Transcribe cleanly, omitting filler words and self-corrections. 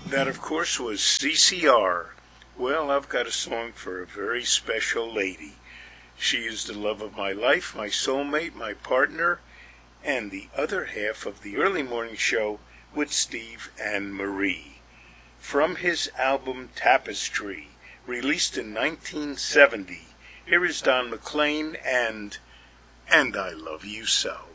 That, of course, was CCR. Well, I've got a song for a very special lady. She is the love of my life, my soulmate, my partner, and the other half of the early morning show with Steve and Marie. From his album Tapestry, released in 1970, here is Don McLean and I Love You So.